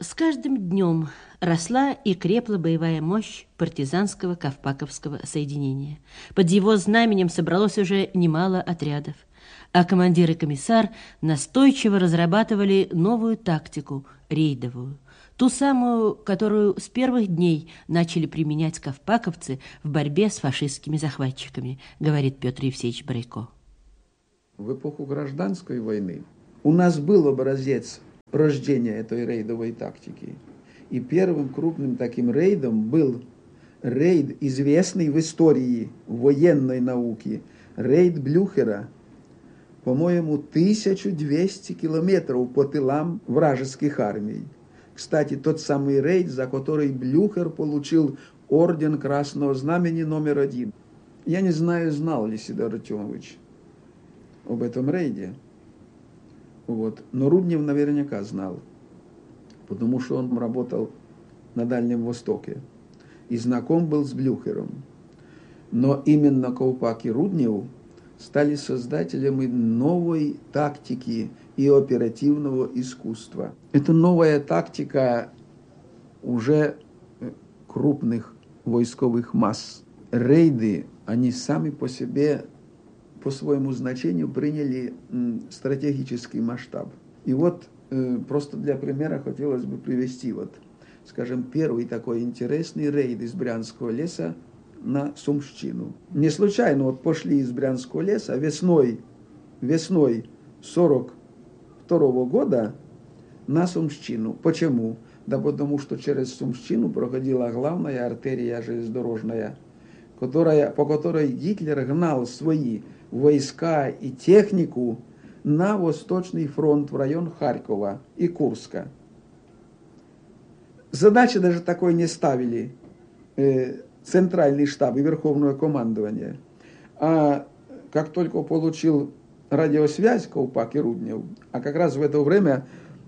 С каждым днем росла и крепла боевая мощь партизанского Ковпаковского соединения. Под его знаменем собралось уже немало отрядов, а командир и комиссар настойчиво разрабатывали новую тактику, рейдовую, ту самую, которую с первых дней начали применять ковпаковцы в борьбе с фашистскими захватчиками, говорит Петр Евсеевич Брейко. В эпоху гражданской войны у нас был образец рождения этой рейдовой тактики. И первым крупным таким рейдом был рейд, известный в истории военной науки, рейд Блюхера, по-моему, 1200 километров по тылам вражеских армий. Кстати, тот самый рейд, за который Блюхер получил орден Красного Знамени №1. Я не знаю, знал ли Сидор Артемович об этом рейде. Но Руднев наверняка знал, потому что он работал на Дальнем Востоке и знаком был с Блюхером. Но именно Ковпак и Руднев стали создателями новой тактики и оперативного искусства. Это новая тактика уже крупных войсковых масс. Рейды, они сами по себе, по своему значению, приняли стратегический масштаб. И просто для примера хотелось бы привести, скажем, первый такой интересный рейд из Брянского леса на Сумщину. Не случайно пошли из Брянского леса весной 1942 года на Сумщину. Почему? Да потому что через Сумщину проходила главная артерия железнодорожная, по которой Гитлер гнал свои войска и технику на Восточный фронт в район Харькова и Курска. Задачи даже такой не ставили Центральный штаб и Верховное командование. А как только получил радиосвязь Ковпак и Руднев, а как раз в это время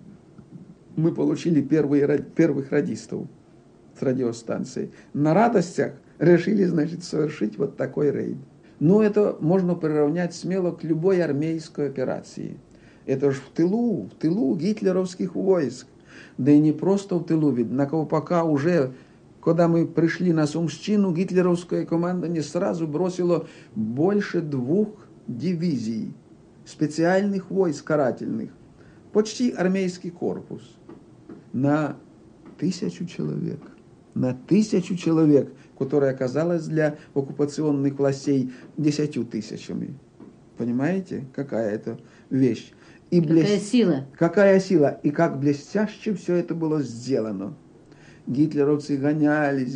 мы получили первых радистов с радиостанции, на радостях решили, совершить такой рейд. Но это можно приравнять смело к любой армейской операции. Это же в тылу гитлеровских войск. Да и не просто в тылу, ведь на Ковпака уже, когда мы пришли на Сумщину, гитлеровское командование сразу бросило больше 2 дивизий специальных войск карательных, почти армейский корпус, на 1000 человек. На 1000 человек, которая оказалась для оккупационных властей 10 000. Понимаете, какая это вещь? Какая сила. Какая сила. И как блестяще все это было сделано. Гитлеровцы гонялись,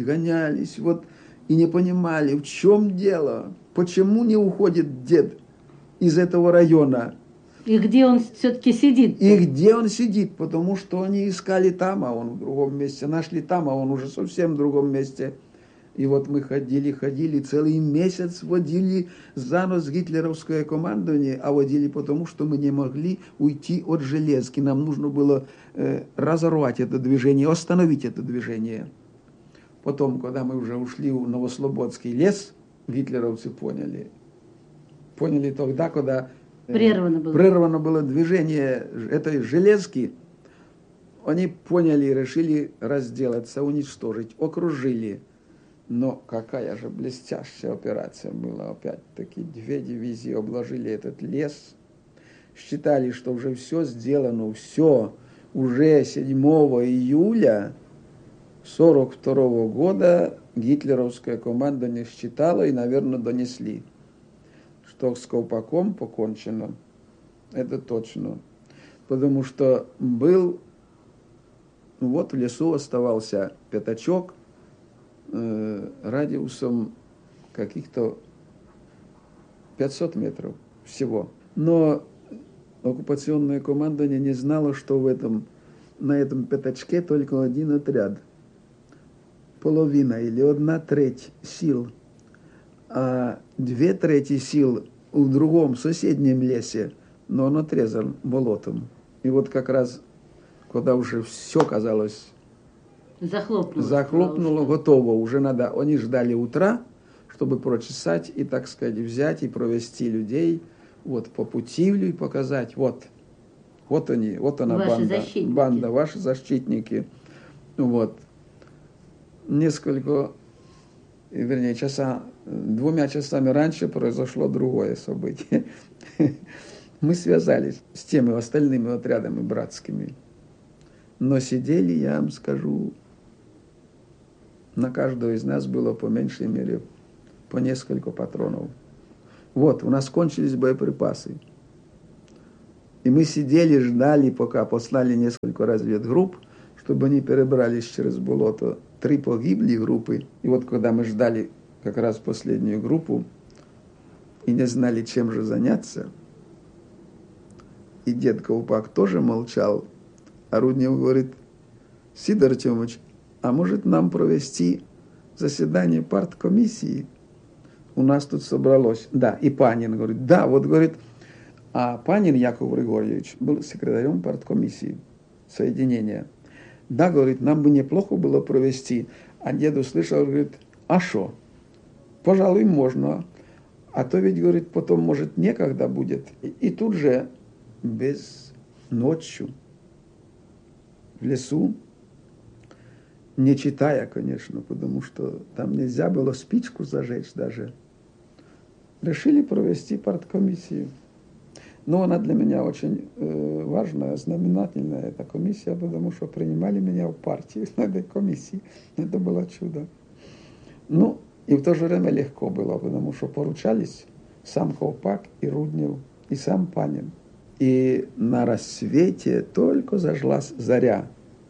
и не понимали, в чем дело. Почему не уходит дед из этого района? И где он все-таки сидит? Потому что они искали там, а он в другом месте. Нашли там, а он уже совсем в другом месте. И мы ходили, целый месяц водили за нос гитлеровское командование, а водили потому, что мы не могли уйти от железки. Нам нужно было разорвать это движение, остановить это движение. Потом, когда мы уже ушли в Новослободский лес, гитлеровцы поняли тогда, когда прервано было движение этой железки, они поняли и решили разделаться, уничтожить, окружили. Но какая же блестящая операция была. Опять-таки 2 дивизии обложили этот лес. Считали, что уже все сделано, все. Уже 7 июля 1942 года гитлеровское командование считало и, наверное, донесли, что с Ковпаком покончено. Это точно. Потому что в лесу оставался пятачок, радиусом каких-то 500 метров всего. Но оккупационное командование не знало, что на этом пятачке только один отряд. Половина или 1/3 сил. А 2/3 сил в другом соседнем лесе, но он отрезан болотом. И как раз, когда уже все казалось захлопнуло, готово, уже надо. Они ждали утра, чтобы прочесать и, взять и провести людей по Путивлю и показать, Вот они, вот она Ваши банда, ваши защитники. Вот. Несколько, вернее, 2 часами раньше произошло другое событие. Мы связались с теми остальными отрядами братскими. Но сидели, я вам скажу, на каждого из нас было по меньшей мере по несколько патронов. Вот, у нас кончились боеприпасы. И мы сидели, ждали, пока послали несколько разведгрупп, чтобы они перебрались через болото. 3 погибли группы. И вот когда мы ждали как раз последнюю группу и не знали, чем же заняться, и дед Колпак тоже молчал, а Руднев говорит: Сидор Артемович, а может нам провести заседание парткомиссии? У нас тут собралось. Да, и Панин говорит, да, вот говорит, а Панин Яков Григорьевич был секретарем парткомиссии соединения. Да, говорит, нам бы неплохо было провести. А дед услышал, говорит, а что? Пожалуй, можно. А то ведь, говорит, потом, может, некогда будет. И тут же, ночью, в лесу, не читая, конечно, потому что там нельзя было спичку зажечь даже, решили провести парткомиссию. Но она для меня очень важная, знаменательная, эта комиссия, потому что принимали меня в партии на этой комиссии. Это было чудо. Ну, и в то же время легко было, потому что поручались сам Колпак и Руднев, и сам Панин. И на рассвете только зажглась заря.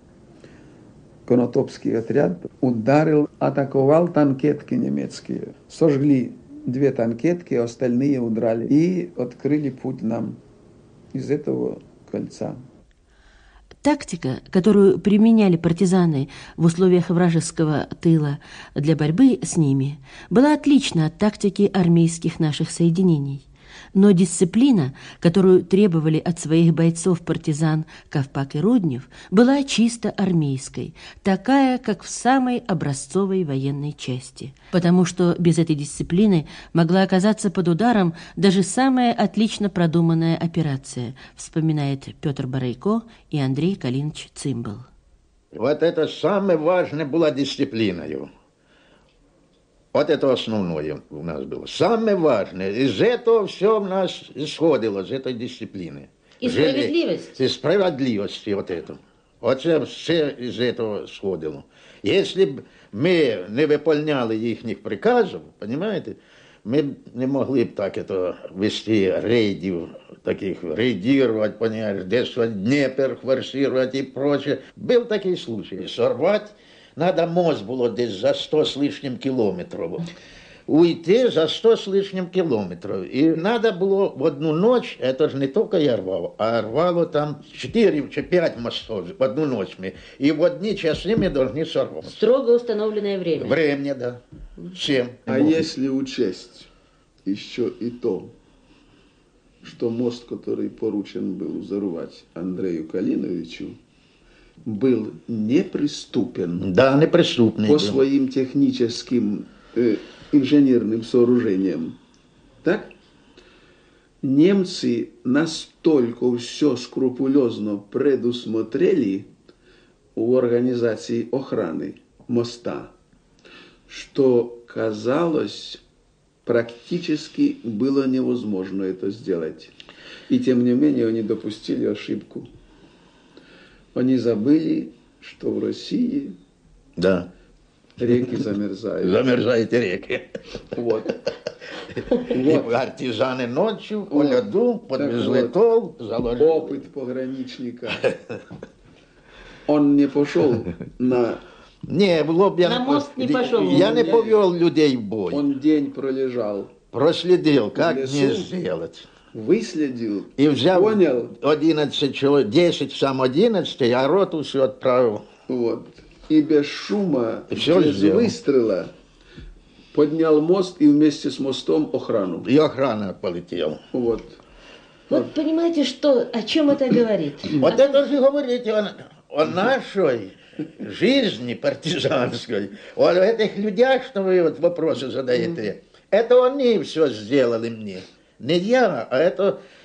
Конотопский отряд ударил, атаковал танкетки немецкие. Сожгли 2 танкетки, остальные удрали. И открыли путь нам из этого кольца. Тактика, которую применяли партизаны в условиях вражеского тыла для борьбы с ними, была отлична от тактики армейских наших соединений. Но дисциплина, которую требовали от своих бойцов-партизан Ковпак и Руднев, была чисто армейской, такая, как в самой образцовой военной части. Потому что без этой дисциплины могла оказаться под ударом даже самая отлично продуманная операция, вспоминает Петр Барейко и Андрей Калинович Цимбал. Вот это самое важное была дисциплина его. Вот это основное у нас было. Самое важное. Из этого все у нас исходило, из этой дисциплины. И справедливость. И справедливости вот это. Вот все из этого сходило. Если бы мы не выполняли их приказов, понимаете, мы не могли бы так это вести рейдов, таких рейдировать, понимаешь, здесь Днепр форсировать и прочее. Был такой случай. Сорвать надо мост было здесь за 100 с лишним километров. Уйти за 100 с лишним километров. И надо было в одну ночь, это же не только я рвал, а рвало там 4-5 мостов в одну ночь. И в одни часы мы должны сорвать. Строго установленное время. Времени, да. 7. А если учесть еще и то, что мост, который поручен был взорвать Андрею Калиновичу, был неприступен. Да, неприступный. По своим техническим инженерным сооружениям. Так? Немцы настолько все скрупулезно предусмотрели в организации охраны моста, что казалось, практически было невозможно это сделать. И тем не менее они допустили ошибку. Они забыли, что в России реки замерзают. Замерзают реки. Вот. И партизаны ночью по льду подвезли тол, заложили. Опыт пограничника. Он не пошел на... Не, в лоб я на мост не пошел. Я не повел людей в бой. Он день пролежал. Проследил, как мне сделать. Выследил, и взял, понял. 11 человек, 10, сам 11, а роту все отправил. Вот. И без шума, и все без сделал. выстрела поднял мост и вместе с мостом охрану. И охрана полетела. Вот. Вот понимаете, о чем это говорит? Вот это же говорит о нашей жизни партизанской, о этих людях, что вы вот вопросы задаете. Это они все сделали мне. Не я, а это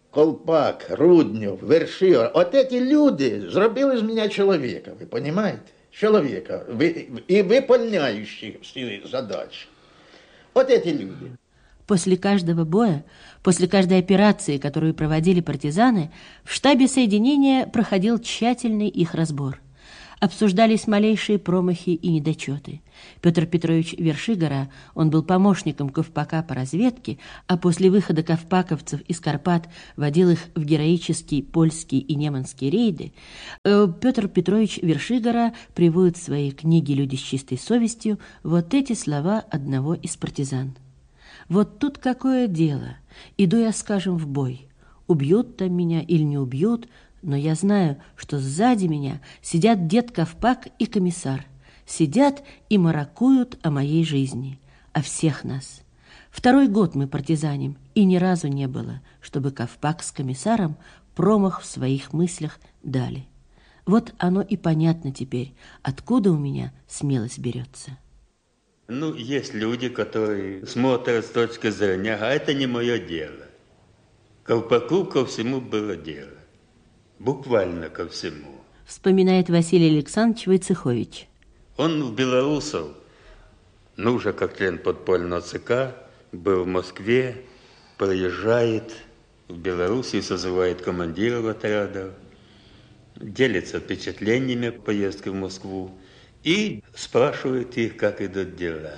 Колпак, Руднев, Вершила, от эти люди зробили з мене чоловіка, ви розумієте? Чоловіка, і виповняючи всі задачі. Вот эти люди. После каждого боя, после каждой операции, которую проводили партизаны, в штабе соединения проходил тщательный их разбор. Обсуждались малейшие промахи и недочеты. Петр Петрович Вершигора, он был помощником Ковпака по разведке, а после выхода ковпаковцев из Карпат водил их в героические польские и неманские рейды, Петр Петрович Вершигора приводит в своей книге «Люди с чистой совестью» вот эти слова одного из партизан. «Вот тут какое дело. Иду я, скажем, в бой. Убьют там меня или не убьют, но я знаю, что сзади меня сидят дед Ковпак и комиссар. Сидят и маракуют о моей жизни, о всех нас. 2-й год мы партизаним, и ни разу не было, чтобы Ковпак с комиссаром промах в своих мыслях дали. Вот оно и понятно теперь, откуда у меня смелость берется». Ну, есть люди, которые смотрят с точки зрения, а это не мое дело. Ковпаку ко всему было дело. Буквально ко всему. Вспоминает Василий Александрович Войцехович. Он в белорусов, ну, уже как член подпольного ЦК, был в Москве, приезжает в Белоруссию, созывает командиров отрядов, делится впечатлениями поездки в Москву и спрашивает их, как идут дела.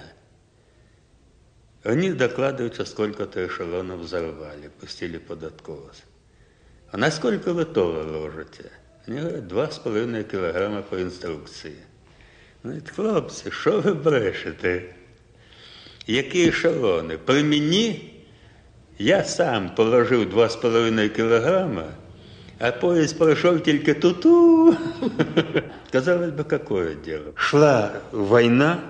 Они докладывают, что сколько-то эшелонов взорвали, пустили под откос. А на сколько вы тола ложите? Они говорят, 2,5 килограмма по инструкции. Говорят, хлопці, що ви брешете? Які ешелони? При мені я сам положив 2,5 килограмма, а поезд прошел только ту-ту. Казалось бы, какое дело? Шла война,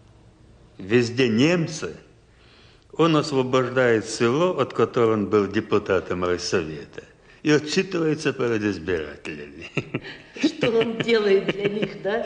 везде немцы. Он освобождает село, от которого он был депутатом Райсовета, и отчитывается перед избирателями. Что он делает для них, да?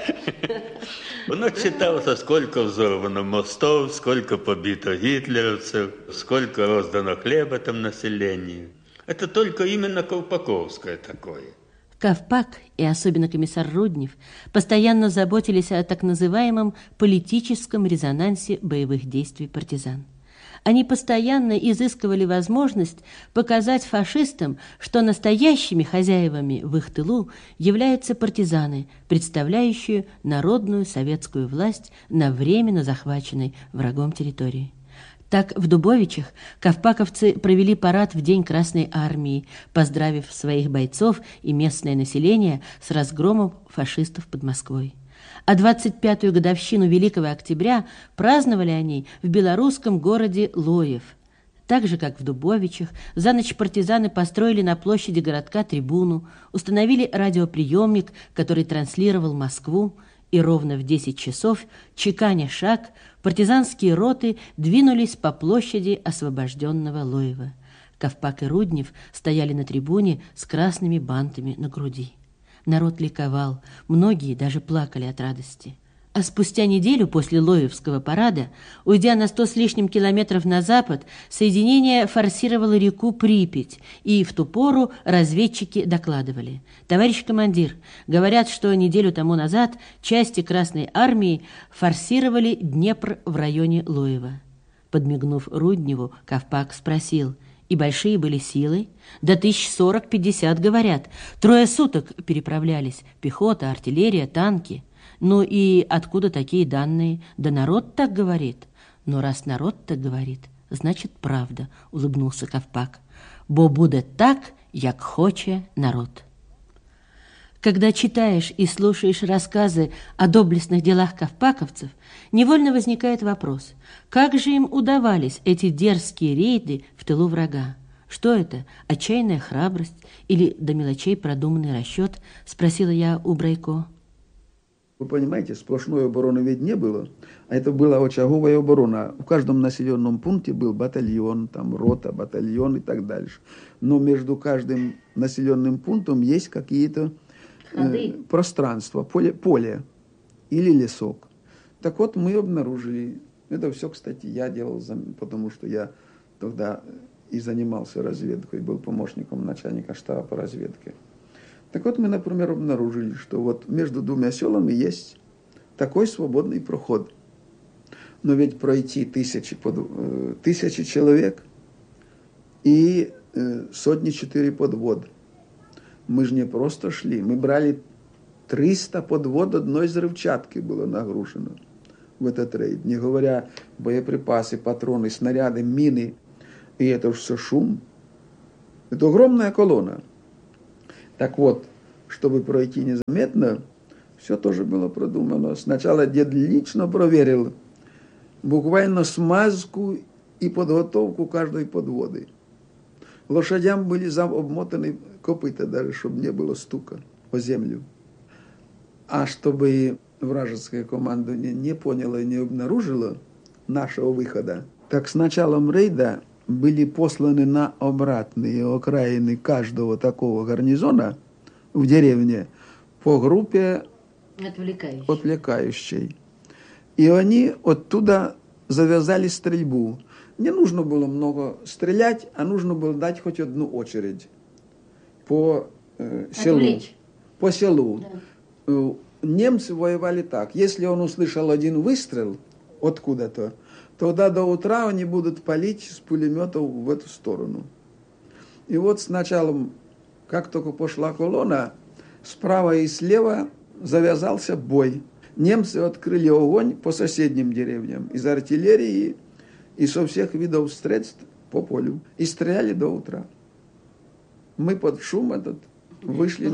Он отчитался, сколько взорвано мостов, сколько побито гитлеровцев, сколько роздано хлеба там населению. Это только именно колпаковское такое. Ковпак и особенно комиссар Руднев постоянно заботились о так называемом политическом резонансе боевых действий партизан. Они постоянно изыскивали возможность показать фашистам, что настоящими хозяевами в их тылу являются партизаны, представляющие народную советскую власть на временно захваченной врагом территории. Так в Дубовичах ковпаковцы провели парад в День Красной Армии, поздравив своих бойцов и местное население с разгромом фашистов под Москвой. А 25-ю годовщину Великого Октября праздновали они в белорусском городе Лоев. Так же, как в Дубовичах, за ночь партизаны построили на площади городка трибуну, установили радиоприемник, который транслировал Москву, и ровно в 10 часов, чеканя шаг, партизанские роты двинулись по площади освобожденного Лоева. Ковпак и Руднев стояли на трибуне с красными бантами на груди. Народ ликовал, многие даже плакали от радости. А спустя неделю после Лоевского парада, уйдя на 100 с лишним километров на запад, соединение форсировало реку Припять, и в ту пору разведчики докладывали. «Товарищ командир, говорят, что неделю тому назад части Красной Армии форсировали Днепр в районе Лоева». Подмигнув Рудневу, Ковпак спросил: «И большие были силы?» «Да 1040-50, говорят. 3 суток переправлялись. Пехота, артиллерия, танки». «Ну и откуда такие данные?» «Да народ так говорит». «Но раз народ так говорит, значит правда», — улыбнулся Ковпак. «Бо буде так, як хоче народ». Когда читаешь и слушаешь рассказы о доблестных делах ковпаковцев, невольно возникает вопрос, как же им удавались эти дерзкие рейды в тылу врага? Что это, отчаянная храбрость или до мелочей продуманный расчет? Спросила я у Брайко. Вы понимаете, сплошной обороны ведь не было, а это была очаговая оборона. В каждом населенном пункте был батальон, там рота, батальон и так дальше. Но между каждым населенным пунктом есть какие-то пространства, поле или лесок. Так вот, мы обнаружили, это все, кстати, я делал, потому что я тогда и занимался разведкой, был помощником начальника штаба по разведке. Так вот, мы, например, обнаружили, что вот между двумя селами есть такой свободный проход. Но ведь пройти тысячи человек и сотни 4 подвод. Мы же не просто шли, мы брали 300 подвод одной взрывчатки было нагружено в этот рейд. Не говоря боеприпасы, патроны, снаряды, мины. И это же все шум. Это огромная колонна. Так вот, чтобы пройти незаметно, все тоже было продумано. Сначала дед лично проверил буквально смазку и подготовку каждой подводы. Лошадям были обмотаны копыта даже, чтобы не было стука по землю. А чтобы вражеское командование не поняло и не обнаружило нашего выхода, так с началом рейда были посланы на обратные окраины каждого такого гарнизона в деревне по группе отвлекающей. И они оттуда завязали стрельбу. Не нужно было много стрелять, а нужно было дать хоть одну очередь по селу. Отвлечь. По селу. Да. Немцы воевали так. Если он услышал один выстрел откуда-то, тогда до утра они будут палить с пулеметов в эту сторону. И вот сначала, как только пошла колонна, справа и слева завязался бой. Немцы открыли огонь по соседним деревням из артиллерии и со всех видов средств по полю. И стреляли до утра. Мы под шум этот вышли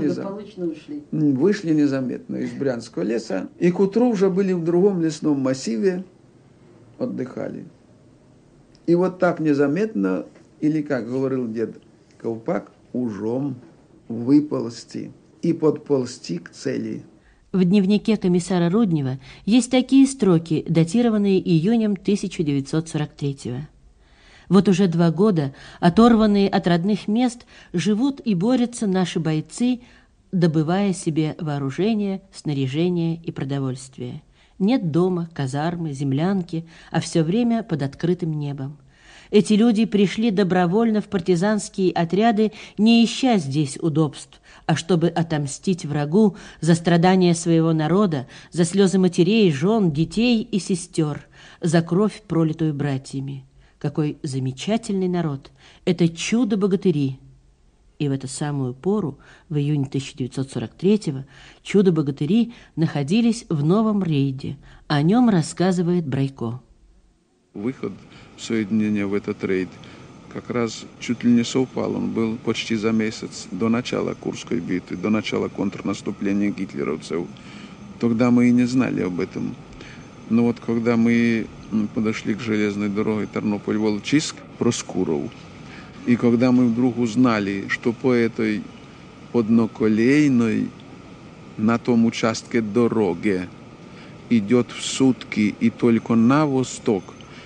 незаметно из Брянского леса. И к утру уже были в другом лесном массиве, отдыхали. И вот так незаметно, или, как говорил дед Ковпак, ужом выползти и подползти к цели. В дневнике комиссара Руднева есть такие строки, датированные июнем 1943-го. Вот уже 2 года, оторванные от родных мест, живут и борются наши бойцы, добывая себе вооружение, снаряжение и продовольствие. Нет дома, казармы, землянки, а все время под открытым небом. Эти люди пришли добровольно в партизанские отряды, не ища здесь удобств, а чтобы отомстить врагу за страдания своего народа, за слезы матерей, жен, детей и сестер, за кровь, пролитую братьями. Какой замечательный народ! Это чудо-богатыри! И в эту самую пору, в июне 1943-го, чудо-богатыри находились в новом рейде. О нем рассказывает Брайко. Выход соединения в этот рейд как раз чуть ли не совпал. Он был почти за месяц до начала Курской битвы, до начала контрнаступления гитлеровцев. Тогда мы и не знали об этом. Но вот когда мы подошли к железной дороге Тернополь-Волчиск, Проскуров, и когда мы вдруг узнали, что по этой одноколейной на том участке дороги идет в сутки и только на восток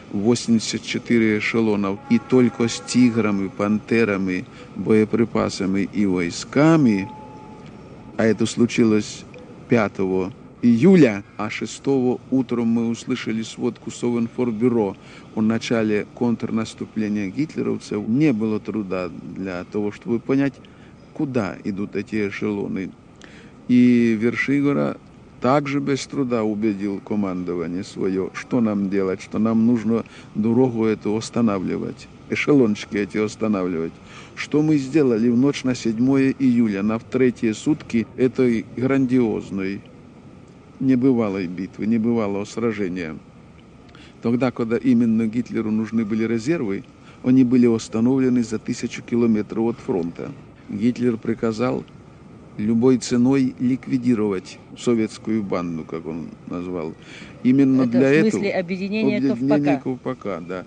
84 эшелонов, и только с тиграми, пантерами, боеприпасами и войсками, а это случилось 5 июля, а 6 утром мы услышали сводку Совинформбюро о начале контрнаступления гитлеровцев, не было труда для того, чтобы понять, куда идут эти эшелоны. И Вершигора также без труда убедил командование свое, что нам делать, что нам нужно дорогу эту останавливать, эшелончики эти останавливать. Что мы сделали в ночь на 7 июля, на 3-е сутки этой грандиозной, небывалой битвы, небывалого сражения. Тогда, когда именно Гитлеру нужны были резервы, они были остановлены за 1000 километров от фронта. Гитлер приказал любой ценой ликвидировать советскую банду, как он назвал. Именно это для этого... В смысле объединения Ковпака, да.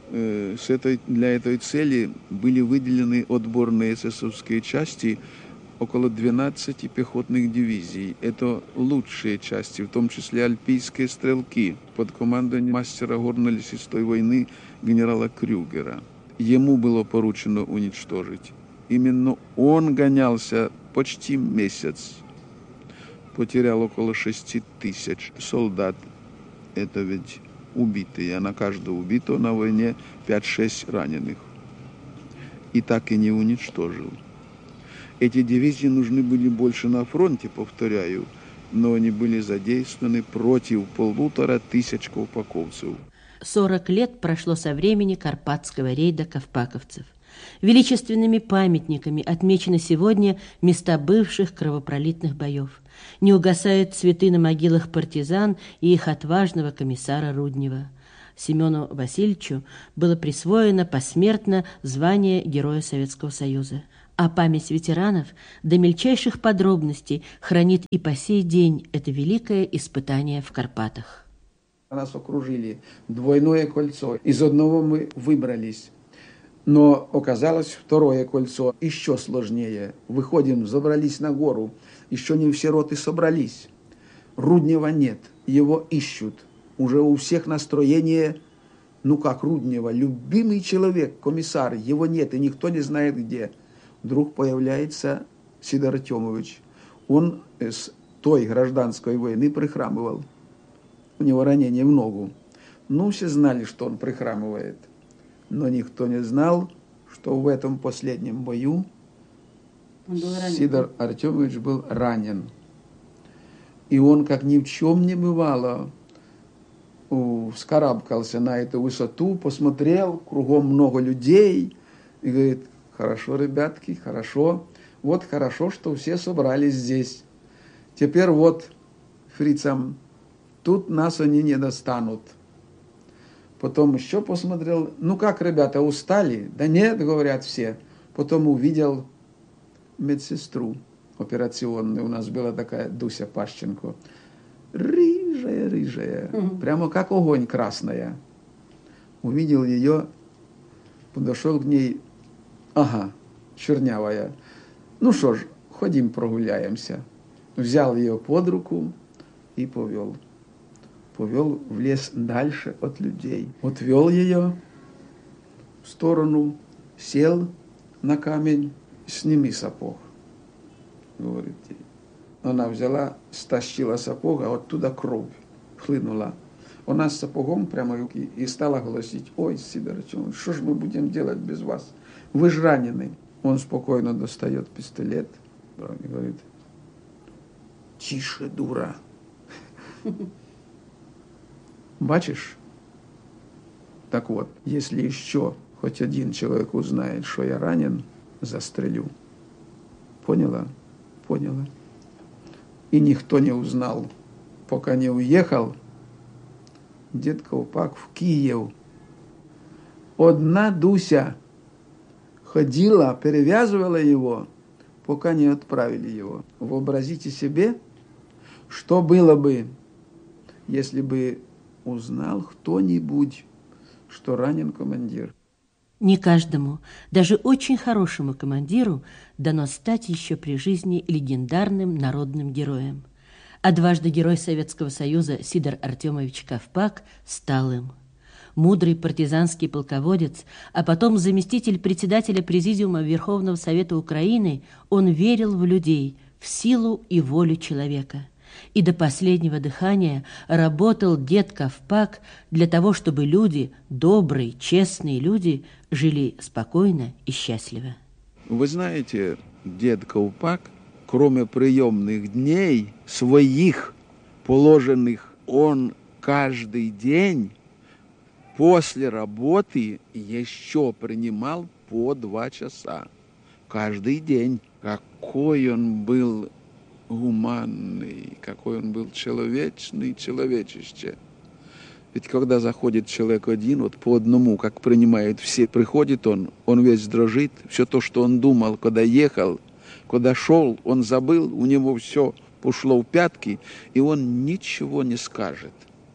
Для этой цели были выделены отборные эсэсовские части, около 12 пехотных дивизий. Это лучшие части, в том числе альпийские стрелки, под командованием мастера горно-лесистой войны генерала Крюгера. Ему было поручено уничтожить. Именно он гонялся почти месяц. Потерял около 6000 солдат. Это ведь убитые. А на каждого убитого на войне 5-6 раненых. и так и не уничтожил. Эти дивизии нужны были больше на фронте, повторяю, но они были задействованы против 1500 ковпаковцев. 40 лет прошло со времени Карпатского рейда ковпаковцев. Величественными памятниками отмечены сегодня места бывших кровопролитных боев. Не угасают цветы на могилах партизан и их отважного комиссара Руднева. Семену Васильевичу было присвоено посмертно звание Героя Советского Союза. А память ветеранов до мельчайших подробностей хранит и по сей день это великое испытание в Карпатах. Нас окружили, двойное кольцо. Из одного мы выбрались. Но оказалось второе кольцо еще сложнее. Выходим, забрались на гору. Еще не все роты собрались. Руднева нет, его ищут. Уже у всех настроение, как Руднева, любимый человек, комиссар, его нет, и никто не знает где. Вдруг появляется Сидор Артемович. Он с той гражданской войны прихрамывал. У него ранение в ногу. Все знали, что он прихрамывает. Но никто не знал, что в этом последнем бою Сидор Артемович был ранен. И он, как ни в чем не бывало, вскарабкался на эту высоту, посмотрел, кругом много людей, и говорит: хорошо, ребятки, хорошо. Вот хорошо, что все собрались здесь. Теперь вот фрицам, тут нас они не достанут. Потом еще посмотрел, как, ребята, устали? Да нет, говорят все. Потом увидел медсестру операционную. У нас была такая Дуся Пащенко. Рыжая, прямо как огонь красная. Увидел ее, подошел к ней, чернявая. Что ж, ходим прогуляемся. Взял ее под руку и повел. Повел в лес дальше от людей. Отвел ее в сторону, сел на камень: сними сапог, говорит ей. Она взяла, стащила сапог, а оттуда кровь хлынула. Она с сапогом прямо в руки и стала голосить: ой, Сидор Артемович, что ж мы будем делать без вас? Вы же ранены. Он спокойно достает пистолет и говорит: тише, дура. Бачишь? Так вот, если еще хоть один человек узнает, что я ранен, застрелю. Поняла? Поняла. И никто не узнал, пока не уехал дед Ковпак в Киев. Одна Дуся ходила, перевязывала его, пока не отправили его. Вообразите себе, что было бы, если бы узнал кто-нибудь, что ранен командир. Не каждому, даже очень хорошему командиру, дано стать еще при жизни легендарным народным героем. А дважды Герой Советского Союза Сидор Артемович Ковпак стал им. Мудрый партизанский полководец, а потом заместитель председателя Президиума Верховного Совета Украины, он верил в людей, в силу и волю человека. И до последнего дыхания работал дед Ковпак для того, чтобы люди, добрые, честные люди, жили спокойно и счастливо. Вы знаете, дед Ковпак, кроме приемных дней своих положенных, он каждый день после работы еще принимал по 2 часа. Каждый день. Какой он был гуманный, какой он был человечный, человечище. Ведь когда заходит человек один, по одному, как принимают все, приходит он весь дрожит, все то, что он думал, когда ехал, когда шел, он забыл, у него все пошло в пятки, и он ничего не скажет.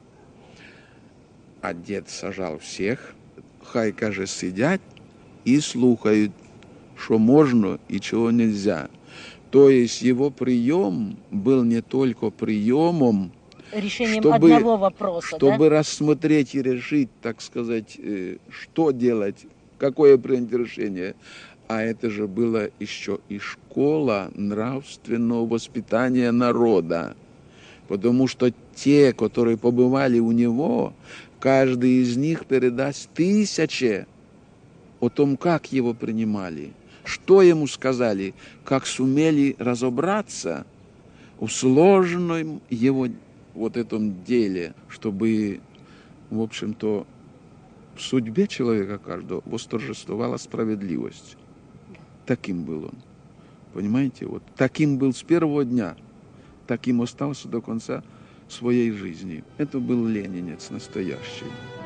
А дед сажал всех, хай, каже, сидять и слухают, что можно и чего нельзя. То есть его прием был не только приемом, решением одного вопроса, чтобы рассмотреть и решить, так сказать, что делать, какое принять решение. А это же было еще и школа нравственного воспитания народа. Потому что те, которые побывали у него, каждый из них передаст 1000 о том, как его принимали, что ему сказали, как сумели разобраться в сложном его вот этом деле, чтобы, в общем-то, в судьбе человека каждого восторжествовала справедливость. Таким был он. Понимаете? Вот таким был с первого дня, таким остался до конца своей жизни. Это был ленинец настоящий.